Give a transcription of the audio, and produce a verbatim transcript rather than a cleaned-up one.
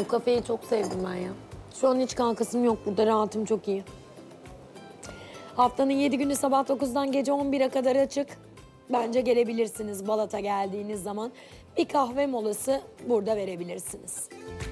Bu kafeyi çok sevdim ben ya. Şu an hiç kalkasım yok burada, rahatım çok iyi. Haftanın yedi günü sabah dokuzdan gece on bire kadar açık. Bence gelebilirsiniz Balat'a geldiğiniz zaman. Bir kahve molası burada verebilirsiniz.